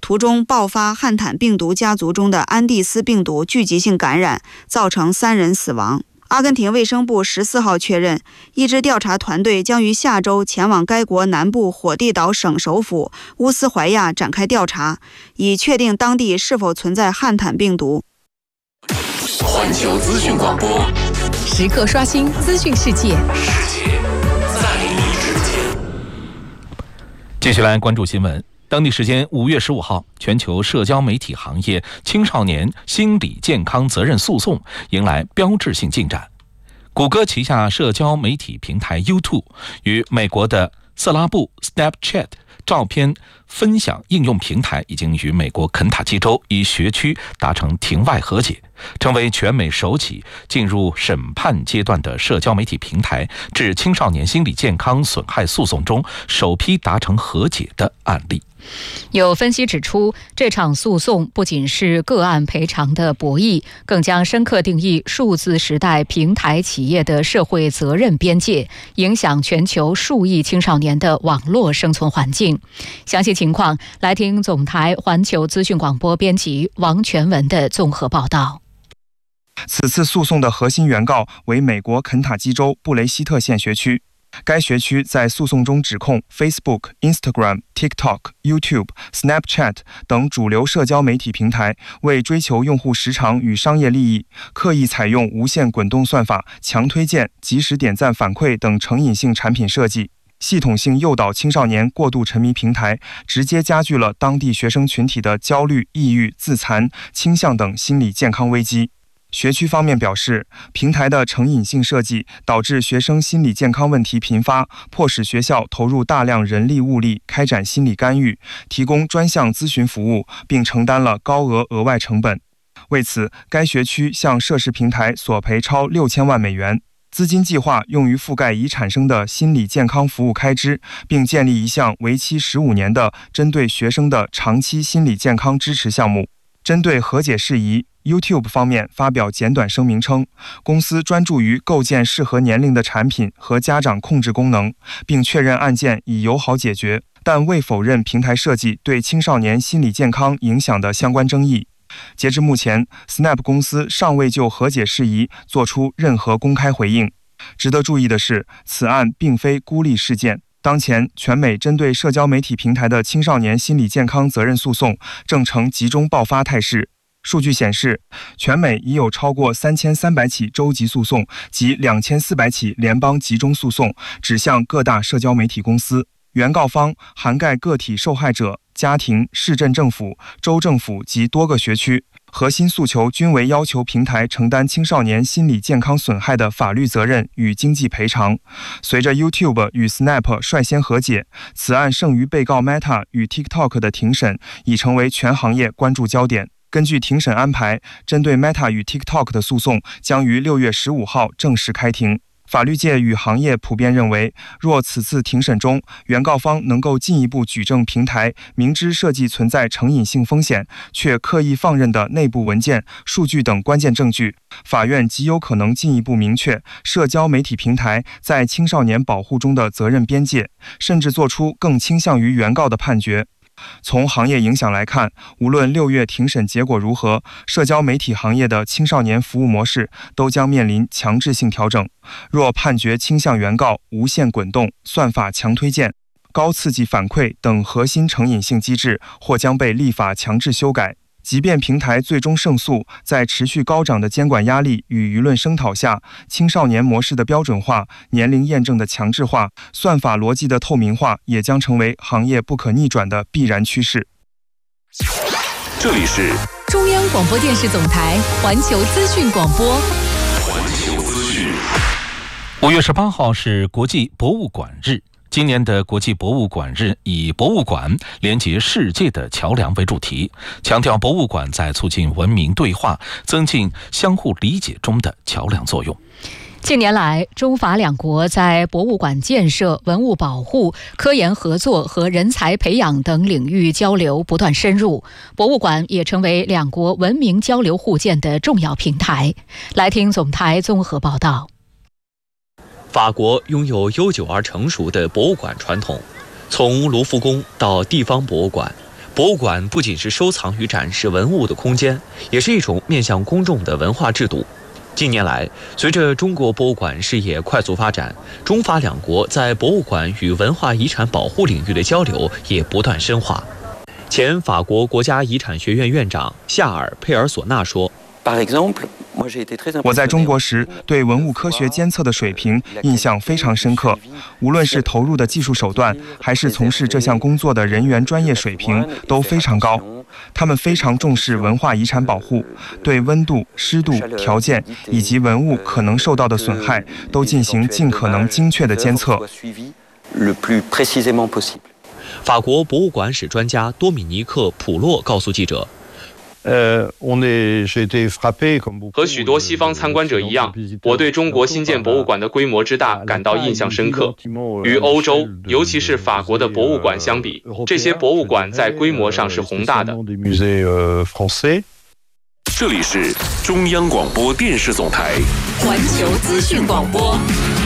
途中爆发汉坦病毒家族中的安第斯病毒聚集性感染，造成3人死亡。阿根廷卫生部14号确认，一支调查团队将于下周前往该国南部火地岛省首府乌斯怀亚展开调查，以确定当地是否存在汉坦病毒。 环球资讯广播， 时刻刷新资讯世界， 世界在你之间。 继续来关注新闻。当地时间5月15号，全球社交媒体行业青少年心理健康责任诉讼迎来标志性进展。谷歌旗下社交媒体平台 YouTube 与美国的色拉布 Snapchat 照片分享应用平台已经与美国肯塔基州一学区达成庭外和解，成为全美首起进入审判阶段的社交媒体平台致青少年心理健康损害诉讼中首批达成和解的案例。 有分析指出，这场诉讼不仅是个案赔偿的博弈，更将深刻定义数字时代平台企业的社会责任边界，影响全球数亿青少年的网络生存环境。详细情况来听总台环球资讯广播编辑王全文的综合报道。 此次诉讼的核心原告为美国肯塔基州布雷希特县学区。该学区在诉讼中指控 Facebook、Instagram、TikTok、YouTube、Snapchat 等主流社交媒体平台为追求用户时长与商业利益，刻意采用无限滚动算法、强推荐、即时点赞反馈等成瘾性产品设计，系统性诱导青少年过度沉迷平台，直接加剧了当地学生群体的焦虑、抑郁、自残倾向等心理健康危机。学区方面表示，平台的成瘾性设计导致学生心理健康问题频发，迫使学校投入大量人力物力开展心理干预，提供专项咨询服务，并承担了高额额外成本。为此，该学区向涉事平台索赔超6000万美元，资金计划用于覆盖已产生的心理健康服务开支，并建立一项为期15年的针对学生的长期心理健康支持项目。针对和解事宜，YouTube 方面发表简短声明称，公司专注于构建适合年龄的产品和家长控制功能，并确认案件已友好解决，但未否认平台设计对青少年心理健康影响的相关争议。截至目前 ，Snap 公司尚未就和解事宜做出任何公开回应。值得注意的是，此案并非孤立事件。当前，全美针对社交媒体平台的青少年心理健康责任诉讼正呈集中爆发态势。数据显示，全美已有超过3300起州级诉讼及2400起联邦集中诉讼指向各大社交媒体公司。原告方涵盖个体受害者、家庭、市镇政府、州政府及多个学区。核心诉求均为要求平台承担青少年心理健康损害的法律责任与经济赔偿。随着 YouTube 与 Snap 率先和解，此案剩余被告 Meta 与 TikTok 的庭审已成为全行业关注焦点。根据庭审安排，针对 Meta 与 TikTok 的诉讼将于6月15号正式开庭。法律界与行业普遍认为，若此次庭审中，原告方能够进一步举证平台明知设计存在成瘾性风险，却刻意放任的内部文件、数据等关键证据，法院极有可能进一步明确社交媒体平台在青少年保护中的责任边界，甚至做出更倾向于原告的判决。从行业影响来看，无论6月庭审结果如何，社交媒体行业的青少年服务模式都将面临强制性调整。若判决倾向原告无限滚动、算法强推荐、高刺激反馈等核心成瘾性机制，或将被立法强制修改。即便平台最终胜诉，在持续高涨的监管压力与舆论声讨下，青少年模式的标准化、年龄验证的强制化、算法逻辑的透明化，也将成为行业不可逆转的必然趋势。 这里是中央广播电视总台环球资讯广播。 环球资讯。 5月18号是国际博物馆日。今年的国际博物馆日以博物馆连接世界的桥梁为主题，强调博物馆在促进文明对话、增进相互理解中的桥梁作用。 近年来，中法两国在博物馆建设、文物保护、科研合作和人才培养等领域交流不断深入，博物馆也成为两国文明交流互鉴的重要平台。来听总台综合报道。 法国拥有悠久而成熟的博物馆传统，从卢浮宫到地方博物馆， 博物馆不仅是收藏与展示文物的空间，也是一种面向公众的文化制度。近年来，随着中国博物馆事业快速发展，中法两国在博物馆与文化遗产保护领域的交流也不断深化。前法国国家遗产学院院长夏尔·佩尔索纳说：“ 我在中国时对文物科学监测的水平印象非常深刻，无论是投入的技术手段，还是从事这项工作的人员专业水平都非常高。他们非常重视文化遗产保护，对温度、湿度条件以及文物可能受到的损害都进行尽可能精确的监测。” 法国博物馆史专家多米尼克·普洛告诉记者：“ 和许多西方参观者一样，我对中国新建博物馆的规模之大感到印象深刻。与欧洲，尤其是法国的博物馆相比，这些博物馆在规模上是宏大的。” 这里是中央广播电视总台环球资讯广播。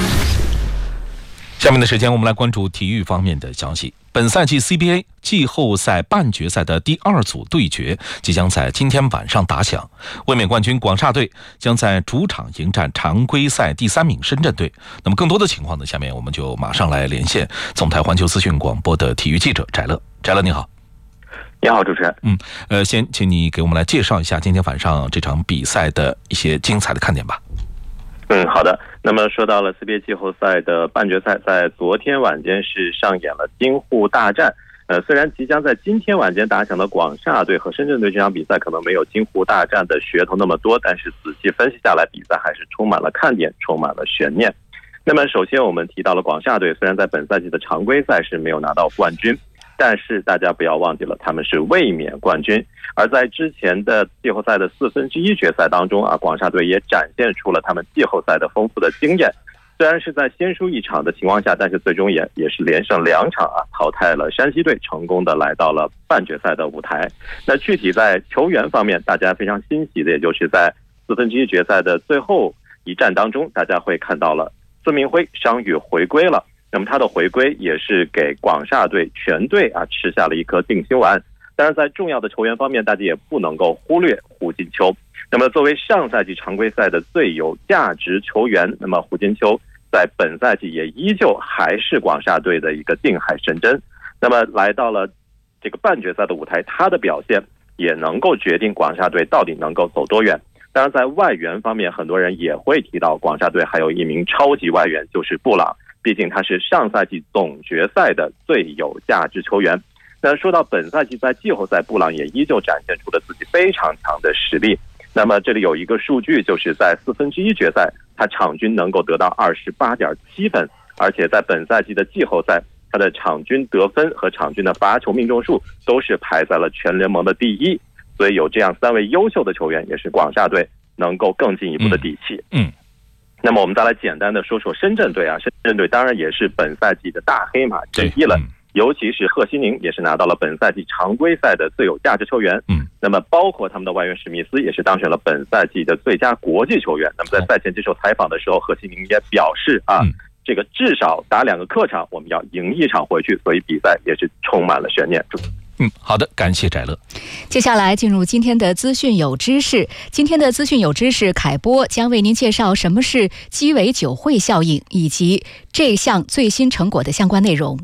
下面的时间，我们来关注体育方面的消息。本赛季 CBA 季后赛半决赛的第2组对决即将在今天晚上打响。卫冕冠军广厦队将在主场迎战常规赛第3名深圳队。那么更多的情况呢，下面我们就马上来连线总台环球资讯广播的体育记者翟乐。翟乐，你好。 你好，主持人。 先请你给我们来介绍一下今天晚上这场比赛的一些精彩的看点吧。 好的。那么说到了 CBA 季后赛的半决赛，在昨天晚间是上演了京沪大战。虽然即将在今天晚间打响的广厦队和深圳队这场比赛可能没有京沪大战的噱头那么多，但是仔细分析下来，比赛还是充满了看点，充满了悬念。那么首先我们提到了广厦队，虽然在本赛季的常规赛是没有拿到冠军，但是大家不要忘记了，他们是卫冕冠军。而在之前的季后赛的1/4决赛当中广厦队也展现出了他们季后赛的丰富的经验。虽然是在先输1场的情况下，但是最终也是连胜2场淘汰了山西队，成功的来到了半决赛的舞台。那具体在球员方面，大家非常欣喜的，也就是在1/4决赛的最后一战当中，大家会看到了孙铭徽伤愈回归了。那么他的回归也是给广厦队全队吃下了一颗定心丸。当然在重要的球员方面，大家也不能够忽略胡金秋。那么作为上赛季常规赛的最有价值球员，那么胡金秋在本赛季也依旧还是广厦队的一个定海神针。那么来到了这个半决赛的舞台，他的表现也能够决定广厦队到底能够走多远。当然在外援方面，很多人也会提到广厦队还有一名超级外援，就是布朗，毕竟他是上赛季总决赛的最有价值球员。那说到本赛季在季后赛，布朗也依旧展现出了自己非常强的实力。那么这里有一个数据，就是在1/4决赛，他场均能够得到28.7分，而且在本赛季的季后赛，他的场均得分和场均的罚球命中数都是排在了全联盟的第1。所以有这样3位优秀的球员，也是广厦队能够更进一步的底气。那么我们再来简单的说说深圳队深圳队当然也是本赛季的大黑马之一了。尤其是贺西宁也是拿到了本赛季常规赛的最有价值球员。那么包括他们的外援史密斯也是当选了本赛季的最佳国际球员。那么在赛前接受采访的时候，贺西宁也表示这个至少打2个客场，我们要赢1场回去，所以比赛也是充满了悬念。 好的，感谢翟乐。 接下来进入今天的资讯有知识。今天的资讯有知识，凯播将为您介绍什么是鸡尾酒会效应，以及这项最新成果的相关内容。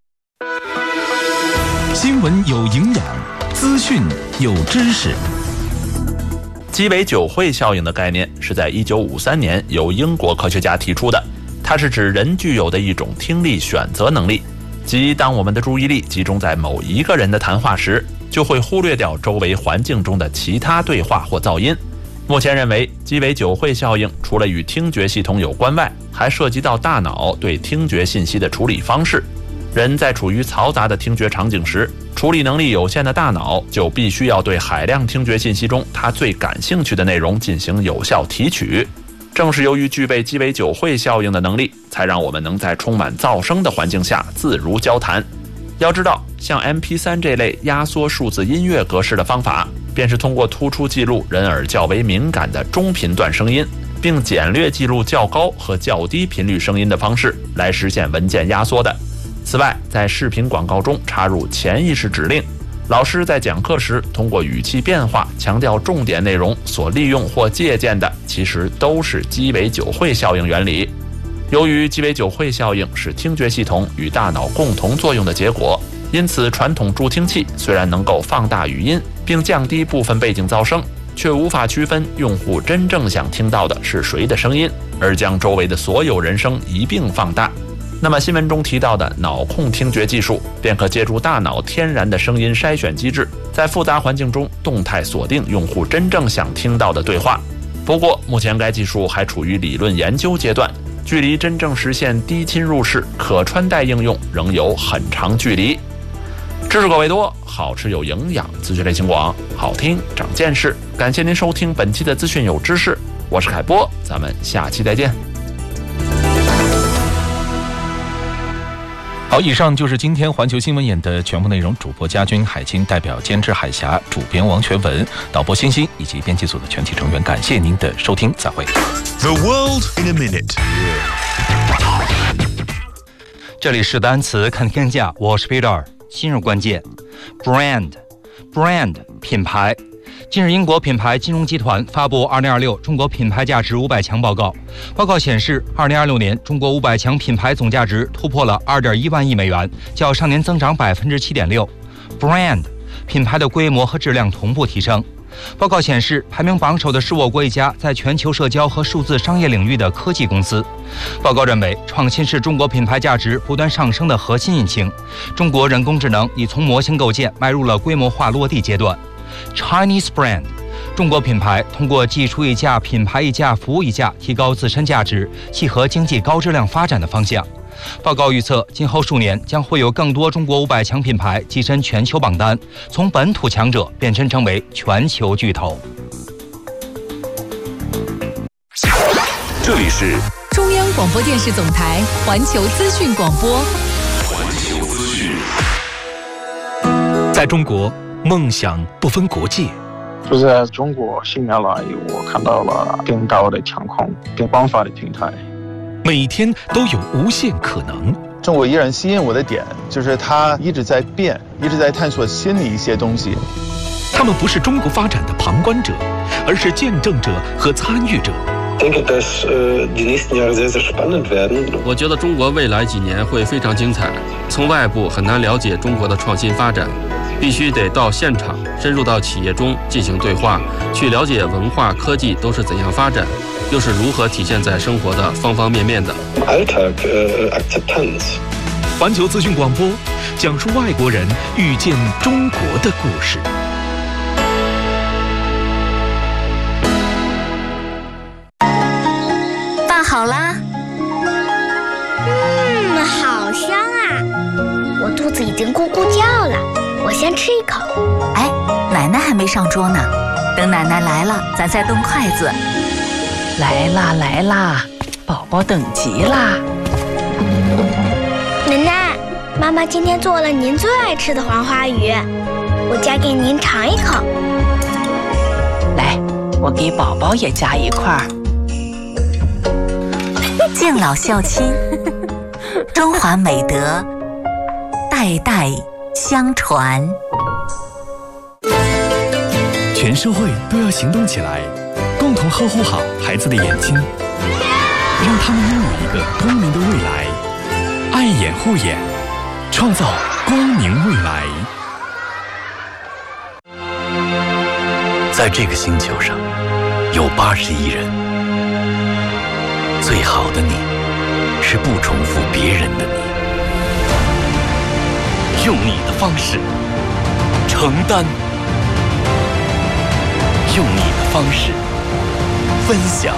新闻有营养，资讯有知识。 鸡尾酒会效应的概念是在1953年由英国科学家提出的，它是指人具有的一种听力选择能力，即当我们的注意力集中在某一个人的谈话时，就会忽略掉周围环境中的其他对话或噪音。目前认为，鸡尾酒会效应除了与听觉系统有关外，还涉及到大脑对听觉信息的处理方式。人在处于嘈杂的听觉场景时，处理能力有限的大脑就必须要对海量听觉信息中它最感兴趣的内容进行有效提取。正是由于具备鸡尾酒会效应的能力，才让我们能在充满噪声的环境下自如交谈。要知道，像 MP3 这类压缩数字音乐格式的方法，便是通过突出记录人耳较为敏感的中频段声音，并简略记录较高和较低频率声音的方式来实现文件压缩的。此外，在视频广告中插入潜意识指令， 老师在讲课时通过语气变化强调重点内容，所利用或借鉴的其实都是鸡尾酒会效应原理。由于鸡尾酒会效应是听觉系统与大脑共同作用的结果，因此传统助听器虽然能够放大语音并降低部分背景噪声，却无法区分用户真正想听到的是谁的声音，而将周围的所有人声一并放大。那么新闻中提到的脑控听觉技术，便可借助大脑天然的声音筛选机制，在复杂环境中动态锁定用户真正想听到的对话。不过目前该技术还处于理论研究阶段，距离真正实现低侵入式可穿戴应用仍有很长距离。知识口味多，好吃有营养，资讯类型广，好听长见识。感谢您收听本期的资讯有知识，我是凯波，咱们下期再见。 好，以上就是今天环球新闻眼的全部内容。主播嘉军、海清，代表监制海峡，主编王全文，导播欣欣以及编辑组的全体成员，感谢您的收听，再会。 The world in a minute。 这里是单词看天下，我是 Peter。今日关键 brand 品牌。近日，英国品牌金融集团发布2026中国品牌价值500强报告。报告显示，2026年中国500强品牌总价值突破了2.1万亿美元，较上年增长7.6%。brand 品牌的规模和质量同步提升。报告显示，排名榜首的是我国一家在全球社交和数字商业领域的科技公司。报告认为，创新是中国品牌价值不断上升的核心引擎。中国人工智能已从模型构建迈入了规模化落地阶段。Chinese brand， 中国品牌通过技术溢价、品牌溢价、服务溢价，提高自身价值，契合经济高质量发展的方向。报告预测，今后数年将会有更多中国500强品牌跻身全球榜单，从本土强者变身成为全球巨头。 这里是中央广播电视总台环球资讯广播。 环球资讯。 在中国，梦想不分国界。 就在中国10年来，我看到了更高的天空、更广泛的平台。 每天都有无限可能。 中国依然吸引我的点，就是它一直在变，一直在探索新的一些东西。 他们不是中国发展的旁观者，而是见证者和参与者。 我觉得中国未来几年会非常精彩。从外部很难了解中国的创新发展，必须得到现场，深入到企业中进行对话，去了解文化、科技都是怎样发展，又是如何体现在生活的方方面面的。 环球资讯广播，讲述外国人遇见中国的故事。 饭好啦。好香啊！我肚子已经咕咕叫了，我先吃一口。 哎，奶奶还没上桌呢，等奶奶来了，咱再动筷子。 来啦来啦，宝宝等急啦！ 奶奶，妈妈今天做了您最爱吃的黄花鱼，我夹给您尝一口。 来，我给宝宝也夹一块。 敬老孝亲，中华美德代代相传。 全社会都要行动起来，共同呵护好孩子的眼睛，让他们拥有一个光明的未来。爱眼护眼，创造光明未来。 在这个星球上，有80亿人。最好的你，是不重复别人的你。用你的方式承担，用你的方式分享，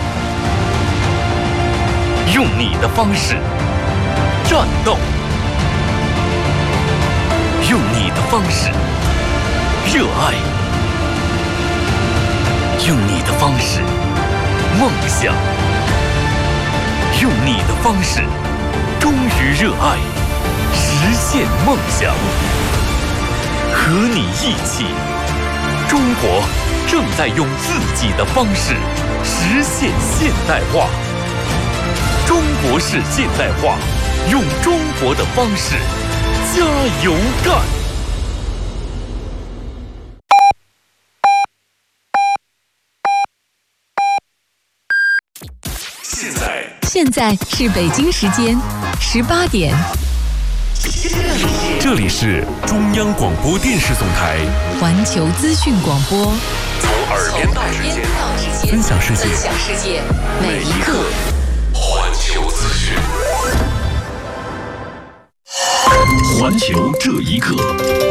用你的方式战斗，用你的方式热爱，用你的方式梦想，用你的方式忠于热爱，实现梦想。和你一起，中国正在用自己的方式实现现代化。中国式现代化，用中国的方式加油干。 现在是北京时间18点。 这里是中央广播电视总台环球资讯广播， 从耳边到指尖，分享世界，每一刻环球资讯。环球这一刻。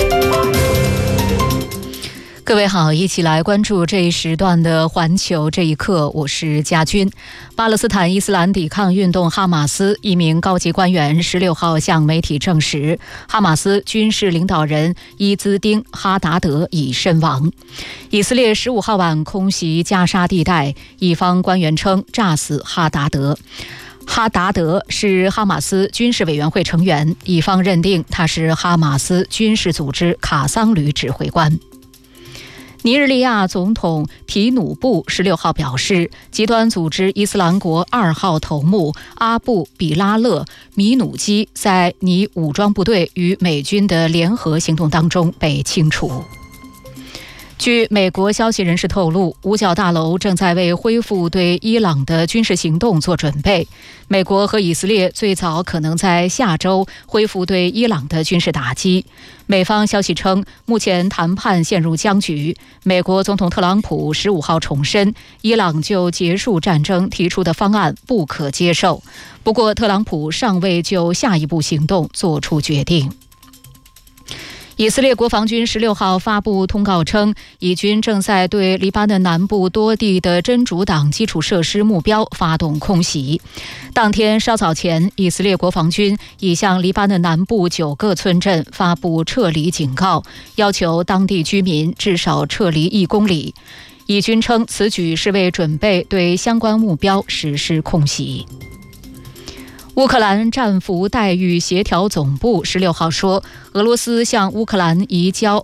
各位好，一起来关注这一时段的环球这一刻，我是佳君。巴勒斯坦伊斯兰抵抗运动哈马斯一名高级官员16号向媒体证实，哈马斯军事领导人伊兹丁·哈达德已身亡。以色列15号晚空袭加沙地带，一方官员称炸死哈达德。哈达德是哈马斯军事委员会成员，一方认定他是哈马斯军事组织卡桑旅指挥官。尼日利亚总统提努布16号表示，极端组织伊斯兰国2号头目阿布比拉勒·米努基在尼武装部队与美军的联合行动当中被清除。据美国消息人士透露，五角大楼正在为恢复对伊朗的军事行动做准备。美国和以色列最早可能在下周恢复对伊朗的军事打击。美方消息称，目前谈判陷入僵局。美国总统特朗普15号重申，伊朗就结束战争提出的方案不可接受。不过，特朗普尚未就下一步行动做出决定。以色列国防军16号发布通告称，以军正在对黎巴嫩南部多地的真主党基础设施目标发动空袭。当天稍早前，以色列国防军已向黎巴嫩南部9个村镇发布撤离警告，要求当地居民至少撤离1公里。以军称，此举是为准备对相关目标实施空袭。乌克兰战俘待遇协调总部16号说，俄罗斯向乌克兰移交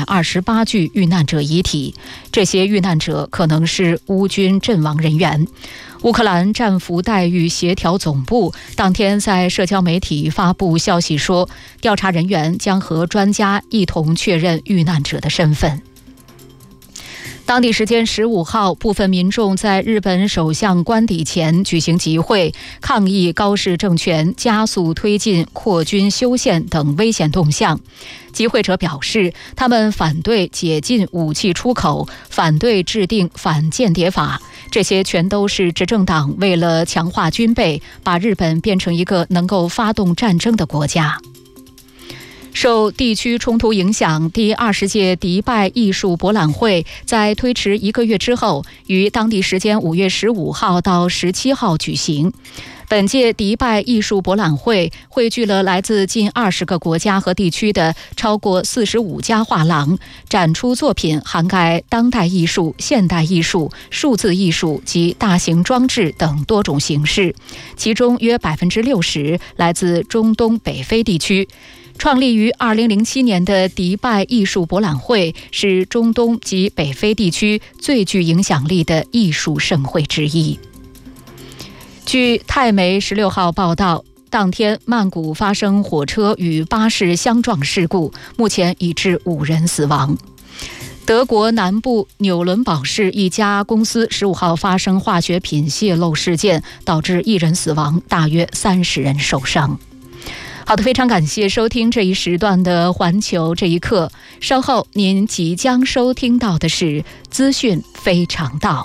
528具遇难者遗体，这些遇难者可能是乌军阵亡人员。乌克兰战俘待遇协调总部当天在社交媒体发布消息说，调查人员将和专家一同确认遇难者的身份。当地时间15号，部分民众在日本首相官邸前举行集会，抗议高市政权加速推进扩军修宪等危险动向。集会者表示，他们反对解禁武器出口，反对制定反间谍法，这些全都是执政党为了强化军备，把日本变成一个能够发动战争的国家。受地区冲突影响，第20届迪拜艺术博览会在推迟1个月之后，于当地时间5月15号到17号举行。本届迪拜艺术博览会汇聚了来自近20个国家和地区的超过45家画廊，展出作品涵盖当代艺术、现代艺术、数字艺术及大型装置等多种形式，其中约60%来自中东北非地区。创立于2007年的迪拜艺术博览会是中东及北非地区最具影响力的艺术盛会之一。据泰媒16号报道，当天曼谷发生火车与巴士相撞事故，目前已致5人死亡。德国南部纽伦堡市一家公司15号发生化学品泄漏事件，导致1人死亡，大约30人受伤。好的，非常感谢收听这一时段的环球这一刻，稍后您即将收听到的是资讯非常道。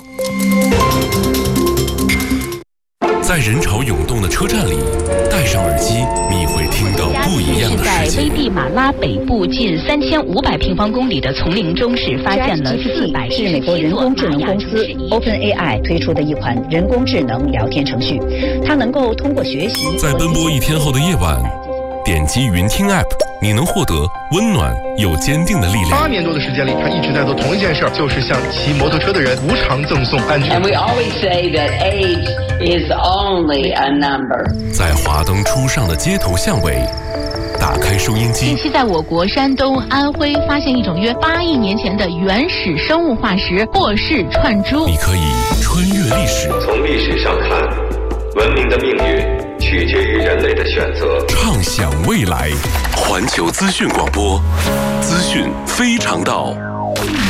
在人潮涌动的车站里，戴上耳机，你会听到不一样的世界。 在危地马拉北部近3500平方公里的丛林中，是发现了400 是美国人工智能公司 OpenAI 推出的一款人工智能聊天程序，它能够通过学习。 在奔波一天后的夜晚，点击云听 App， 你能获得温暖又坚定的力量。 8年多的时间里，他一直在做同一件事，就是向骑摩托车的人无偿赠送安全。 And we always say that age is only a number。 在华灯初上的街头巷尾，打开收音机。 近期在我国山东、安徽发现一种约8亿年前的原始生物化石霍氏串珠。 你可以穿越历史， 从历史上看，文明的命运取决于人类的选择。 畅想未来，环球资讯广播，资讯非常道。